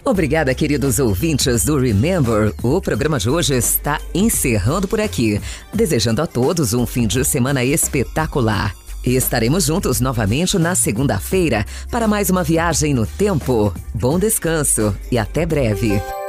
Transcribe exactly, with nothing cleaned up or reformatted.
Obrigada, queridos ouvintes do Remember. O programa de hoje está encerrando por aqui, desejando a todos um fim de semana espetacular. E estaremos juntos novamente na segunda-feira para mais uma viagem no tempo. Bom descanso e até breve.